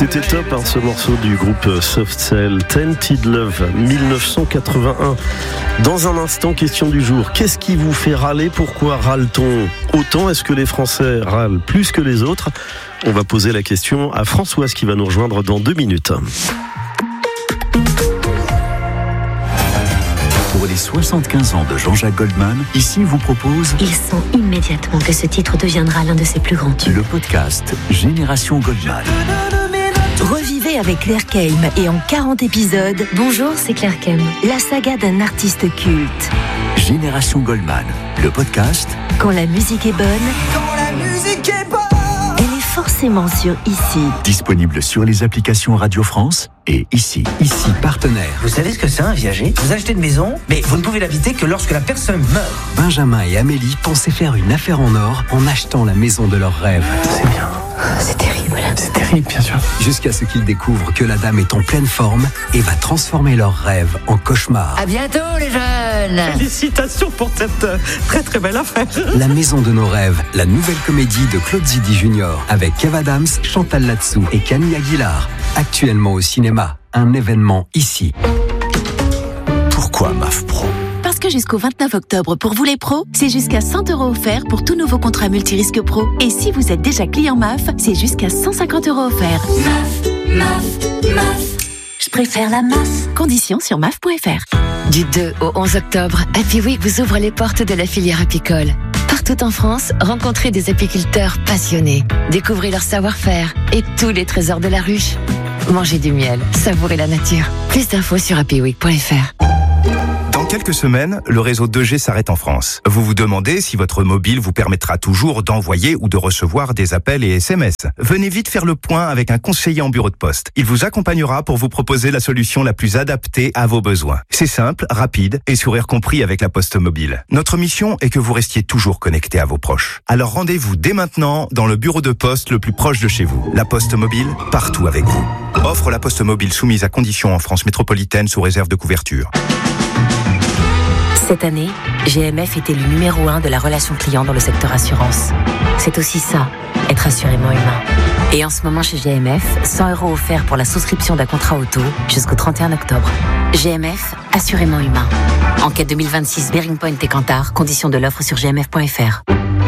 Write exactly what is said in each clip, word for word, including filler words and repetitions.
C'était top hein, ce morceau du groupe Soft Cell, Tainted Love, dix-neuf cent quatre-vingt-un. Dans un instant, question du jour. Qu'est-ce qui vous fait râler? Pourquoi râle-t-on autant? Est-ce que les Français râlent plus que les autres? On va poser la question à Françoise qui va nous rejoindre dans deux minutes. Pour les soixante-quinze ans de Jean-Jacques Goldman, ici vous propose... Il sent immédiatement que ce titre deviendra l'un de ses plus grands tubes. Le podcast Génération Goldman. Revivez avec Claire Keim et en quarante épisodes... Bonjour, c'est Claire Keim. La saga d'un artiste culte. Génération Goldman, le podcast... Quand la musique est bonne... Quand la musique est bonne... Elle est forcément sur Ici. Disponible sur les applications Radio France et Ici. Ici, partenaire. Vous savez ce que c'est un viager? Vous achetez une maison, mais vous ne pouvez l'habiter que lorsque la personne meurt. Benjamin et Amélie pensaient faire une affaire en or en achetant la maison de leurs rêves. C'est bien. C'est terrible. C'est terrible, bien sûr. Jusqu'à ce qu'ils découvrent que la dame est en pleine forme et va transformer leurs rêves en cauchemar. À bientôt, les jeunes. Félicitations pour cette euh, très très belle affaire. La maison de nos rêves, la nouvelle comédie de Claude Zidi Junior avec Kev Adams, Chantal Latsou et Camille Aguilar. Actuellement au cinéma, un événement Ici. Pourquoi M A F Pro? Parce que jusqu'au vingt-neuf octobre, pour vous les pros, c'est jusqu'à cent euros offerts pour tout nouveau contrat multirisque pro. Et si vous êtes déjà client M A F, c'est jusqu'à cent cinquante euros offerts. M A F, M A F, M A F. Je préfère la masse. Conditions sur M A F point F R. Du deux au onze octobre, Happy Week vous ouvre les portes de la filière apicole. Partout en France, rencontrez des apiculteurs passionnés. Découvrez leur savoir-faire et tous les trésors de la ruche. Mangez du miel, savourez la nature. Plus d'infos sur happy week point F R. Dans quelques semaines, le réseau deux G s'arrête en France. Vous vous demandez si votre mobile vous permettra toujours d'envoyer ou de recevoir des appels et S M S. Venez vite faire le point avec un conseiller en bureau de poste. Il vous accompagnera pour vous proposer la solution la plus adaptée à vos besoins. C'est simple, rapide et sourire compris avec la Poste Mobile. Notre mission est que vous restiez toujours connecté à vos proches. Alors rendez-vous dès maintenant dans le bureau de poste le plus proche de chez vous. La Poste Mobile, partout avec vous. Offre la Poste Mobile soumise à conditions en France métropolitaine sous réserve de couverture. Cette année, G M F était le numéro un de la relation client dans le secteur assurance. C'est aussi ça, être assurément humain. Et en ce moment chez G M F, cent euros offerts pour la souscription d'un contrat auto jusqu'au trente et un octobre. G M F, assurément humain. Enquête deux mille vingt-six, Bearing Point et Kantar, conditions de l'offre sur g m f point f r.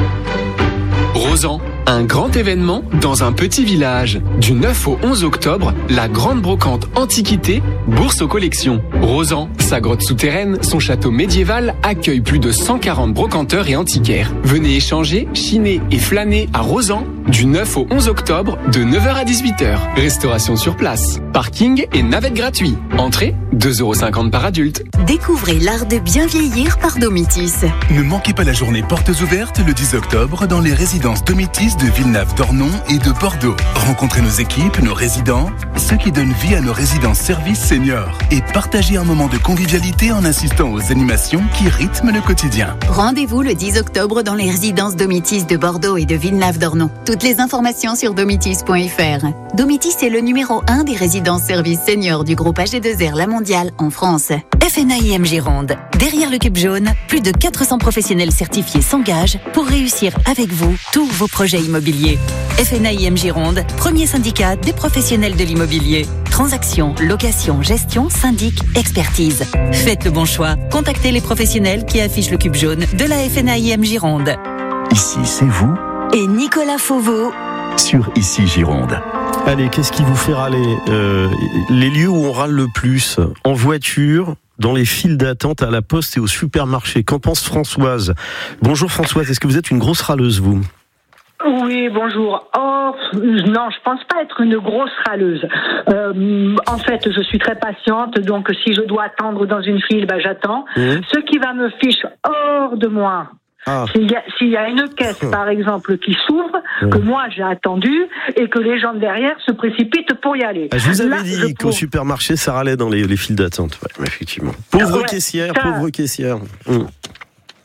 Rosan, un grand événement dans un petit village. Du neuf au onze octobre, la grande brocante Antiquité, bourse aux collections. Rosan, sa grotte souterraine, son château médiéval accueille plus de cent quarante brocanteurs et antiquaires. Venez échanger, chiner et flâner à Rosan du neuf au onze octobre de neuf heures à dix-huit heures. Restauration sur place, parking et navette gratuit. Entrée, deux euros cinquante par adulte. Découvrez l'art de bien vieillir par Domitis. Ne manquez pas la journée portes ouvertes le dix octobre dans les résidences Domitis de Villeneuve-d'Ornon et de Bordeaux. Rencontrez nos équipes, nos résidents, ceux qui donnent vie à nos résidences services seniors et partagez un moment de convivialité en assistant aux animations qui rythment le quotidien. Rendez-vous le dix octobre dans les résidences Domitis de Bordeaux et de Villeneuve-d'Ornon. Toutes les informations sur domitis point f r. Domitis est le numéro un des résidences services seniors du groupe A G deux R La Mondiale en France. F N A I M Gironde. Derrière le cube jaune, plus de quatre cents professionnels certifiés s'engagent pour réussir avec vous tous vos projets immobiliers. F N A I M Gironde, premier syndicat des professionnels de l'immobilier. Transactions, location, gestion, syndic, expertise. Faites le bon choix. Contactez les professionnels qui affichent le cube jaune de la F N A I M Gironde. Ici, c'est vous Et Nicolas Fauveau sur Ici Gironde. Allez, qu'est-ce qui vous fait râler? euh, Les lieux où on râle le plus, en voiture, dans les files d'attente à la poste et au supermarché. Qu'en pense Françoise? Bonjour Françoise, est-ce que vous êtes une grosse râleuse, vous? Oui, bonjour. Oh, non, je pense pas être une grosse râleuse. Euh, en fait, je suis très patiente, donc si je dois attendre dans une file, ben j'attends. Mmh. Ce qui va me fiche hors de moi, ah. s'il, y a, s'il y a une caisse, par exemple, qui s'ouvre, mmh. que moi j'ai attendu, et que les gens derrière se précipitent pour y aller. Ah, je vous avais Là, dit je qu'au pour... supermarché, ça râlait dans les, les files d'attente, ouais, effectivement. Pauvre ouais, caissière, ça... pauvre caissière. Mmh.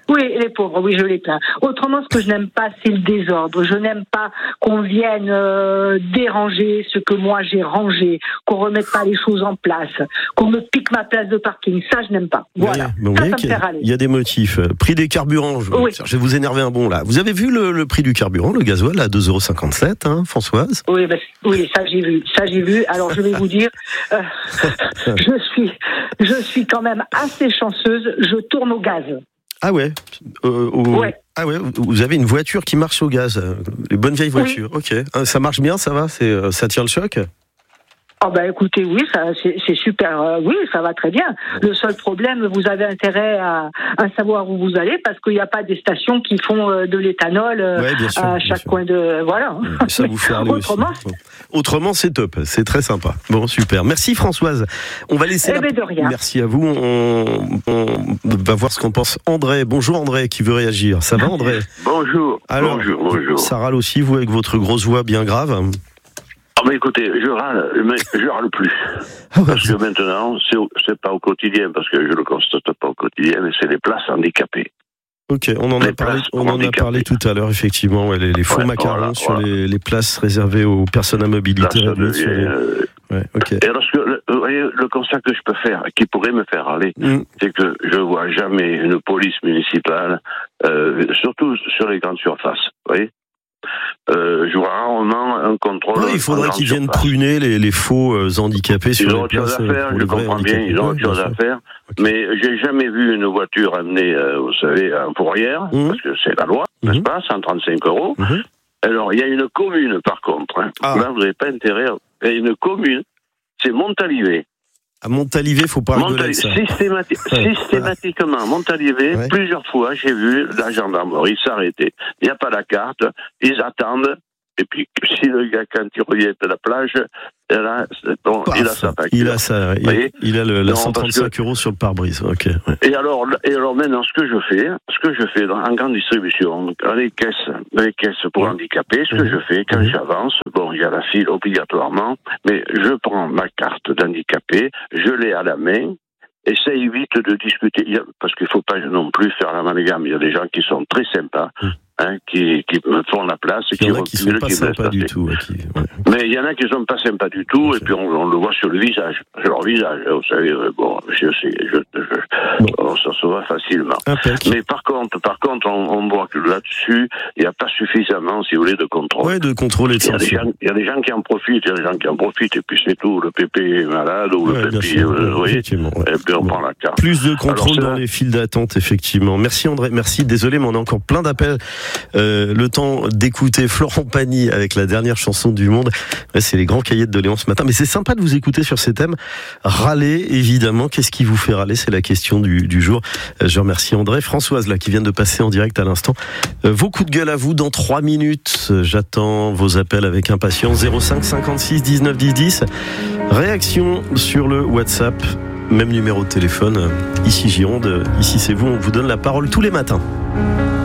Oui, les pauvres, oui, je les plains. Autrement, ce que je n'aime pas, c'est le désordre. Je n'aime pas qu'on vienne euh, déranger ce que moi j'ai rangé, qu'on remette pas les choses en place, qu'on me pique ma place de parking. Ça, je n'aime pas. Voilà. Oui, ça, oui, ça me fait râler. Il y a des motifs. Prix des carburants. Je, oui. je vais vous énerver un bon là. Vous avez vu le, le prix du carburant, le gasoil à deux euros cinquante-sept, hein, Françoise? Oui, ben, oui, ça j'ai vu. Ça j'ai vu. Alors je vais vous dire, euh, je suis, je suis quand même assez chanceuse. Je tourne au gaz. Ah ouais, euh, au... ouais. Ah ouais, vous avez une voiture qui marche au gaz, les bonnes vieilles voitures. Oui. Ok, ça marche bien, ça va, c'est, ça tient le choc. Oh ben écoutez, oui, ça, c'est, c'est super, euh, oui, ça va très bien. Le seul problème, vous avez intérêt à, à savoir où vous allez, parce qu'il n'y a pas des stations qui font euh, de l'éthanol euh, ouais, sûr, à chaque coin de... Voilà. Ça vous fait aller autrement, aussi. Autrement, c'est top, c'est très sympa. Bon, super. Merci Françoise. On va laisser... Eh ben de rien. Merci à vous. On, on va voir ce qu'en pense André. Bonjour André, qui veut réagir. Ça va André? Bonjour. Alors, bonjour, bonjour. Ça râle aussi, vous, avec votre grosse voix bien grave? Ah mais écoutez, je râle, mais je râle plus. Ah ouais, parce que maintenant, c'est, c'est pas au quotidien, parce que je le constate pas au quotidien, mais c'est les places handicapées. Ok, on en les a parlé, on en a parlé tout à l'heure, effectivement, ouais, les, les faux ouais, macarons voilà, sur voilà. Les, les places réservées aux personnes à mobilité réduite. Sur les... euh... ouais, okay. Et lorsque, vous voyez, le constat que je peux faire, qui pourrait me faire râler, mm. c'est que je vois jamais une police municipale, euh, surtout sur les grandes surfaces, vous voyez. Euh, je vois rarement un contrôle. Ouais, il faudrait qu'ils viennent pruner les, les faux euh, handicapés sur ils les ont places. Ils ont autre chose à faire, je comprends bien, ils ont autre chose à faire. Okay. Mais j'ai jamais vu une voiture amenée, euh, vous savez, en fourrière, mmh. parce que c'est la loi, mmh. n'est-ce pas, cent trente-cinq euros. Mmh. Alors, il y a une commune, par contre. Hein. Ah. Là, vous n'avez pas intérêt. Il y a une commune, c'est Montalivet. À Montalivet, il faut pas rigoler Montali- ça. Systémati- ouais. Systématiquement, Montalivet, ouais. plusieurs fois, j'ai vu la gendarmerie s'arrêter. Il n'y a pas la carte, ils attendent, et puis si le gars, quand il revient de la plage, là, bon, il a sa facture. Il a ça, il, il a le, la non, cent trente-cinq que... euros sur le pare-brise. Okay, ouais. Et alors, et alors maintenant, ce que je fais, ce que je fais dans, en grande distribution, dans les caisses, dans les caisses pour ouais. handicapés, ce mmh. que je fais quand mmh. j'avance, bon, il y a la file obligatoirement, mais je prends ma carte d'handicapé, je l'ai à la main, et ça évite de discuter, parce qu'il ne faut pas non plus faire l'amalgame. Il y a des gens qui sont très sympas, mmh. hein, qui, qui me font la place, et qui reculent, qui sont pas qui sympas du tout. Qui, ouais. Mais il y en a qui ne sont pas sympas du tout, et puis on, on le voit sur le visage, sur leur visage. Vous savez, bon, je sais, je, je, bon. ça se voit facilement. Impec. Mais par contre, par contre, on, on voit que là-dessus, il n'y a pas suffisamment, si vous voulez, de contrôle. Oui, de contrôle et de sanction. Il y a des gens qui en profitent, il y a des gens qui en profitent, et puis c'est tout. Le pépé est malade, ou ouais, le pépé, euh, vous voyez, ouais. et puis on bon. prend la carte. Plus de contrôle Alors, dans les files d'attente, effectivement. Merci André, merci. Désolé, mais on a encore plein d'appels. Euh, le temps d'écouter Florent Pagny avec la dernière chanson du monde. Ouais, c'est les grands cahiers de Léon ce matin. Mais c'est sympa de vous écouter sur ces thèmes. Râler, évidemment. Qu'est-ce qui vous fait râler? C'est la question du, du jour. Euh, je remercie André. Françoise, là, qui vient de passer en direct à l'instant. Euh, vos coups de gueule à vous dans trois minutes. J'attends vos appels avec impatience. zéro cinq cinquante-six dix-neuf dix dix. Réaction sur le WhatsApp. Même numéro de téléphone. Ici Gironde. Ici c'est vous. On vous donne la parole tous les matins.